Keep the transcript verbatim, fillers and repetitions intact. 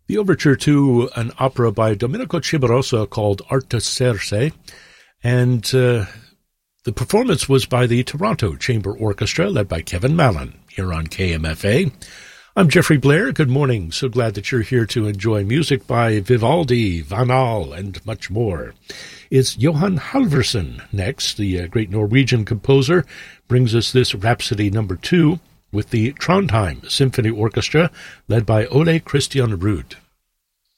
The overture to an opera by Domenico Cimarosa called Artaserse, and uh, the performance was by the Toronto Chamber Orchestra, led by Kevin Mallon, here on K M F A. I'm Jeffrey Blair. Good morning. So glad that you're here to enjoy music by Vivaldi, Van Al, and much more. It's Johan Halvorsen next. The uh, great Norwegian composer brings us this Rhapsody number two with the Trondheim Symphony Orchestra, led by Ole Christian Ruud.